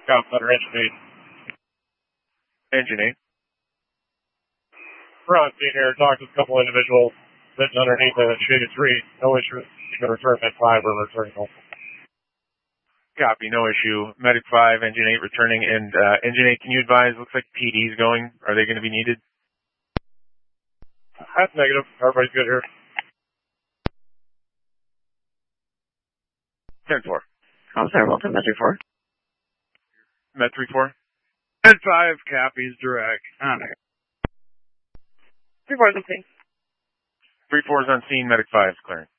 Cops under engine 8. Engine 8. We're on scene here. Talked to a couple individuals sitting underneath a shaded tree. No issue. You can return at 5 or returning home. Copy, no issue. Medic 5, Engine 8 returning, and Engine 8, can you advise, looks like PD's going. Are they going to be needed? That's negative. Everybody's good here. 10-4. Sorry, Wilton, Met 3-4. Met 3-4. Med 5 copies direct. 3-4's on scene. 3-4 is on scene, Medic 5 is clearing.